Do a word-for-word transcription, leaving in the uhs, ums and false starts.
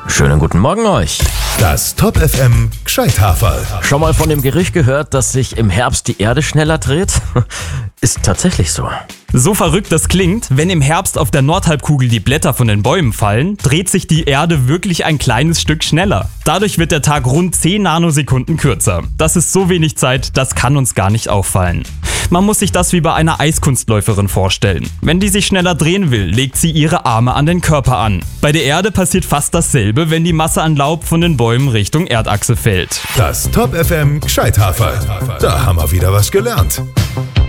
Schönen guten Morgen euch. Das Top F M Gescheithaferl. Schon mal von dem Gerücht gehört, dass sich im Herbst die Erde schneller dreht? Ist tatsächlich so. So verrückt das klingt, wenn im Herbst auf der Nordhalbkugel die Blätter von den Bäumen fallen, dreht sich die Erde wirklich ein kleines Stück schneller. Dadurch wird der Tag rund zehn Nanosekunden kürzer. Das ist so wenig Zeit, das kann uns gar nicht auffallen. Man muss sich das wie bei einer Eiskunstläuferin vorstellen. Wenn die sich schneller drehen will, legt sie ihre Arme an den Körper an. Bei der Erde passiert fast dasselbe, wenn die Masse an Laub von den Bäumen Richtung Erdachse fällt. Das Top F M Gescheithaferl. Da haben wir wieder was gelernt.